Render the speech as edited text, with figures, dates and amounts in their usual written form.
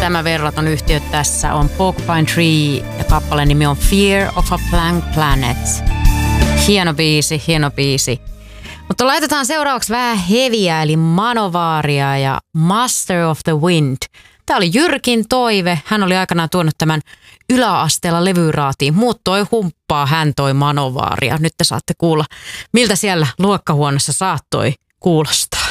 tämä verraton yhtiö tässä on Porcupine Tree ja kappaleen nimi on Fear of a Blank Planet. Hieno biisi, hieno biisi. Mutta laitetaan seuraavaksi vähän heviä, eli Manovaria ja Master of the Wind. Tämä oli Jyrkin toive. Hän oli aikanaan tuonut tämän yläasteella levyraatiin. Muut toi humppaa, hän toi Manovaria. Nyt te saatte kuulla, miltä siellä luokkahuoneessa saattoi kuulostaa.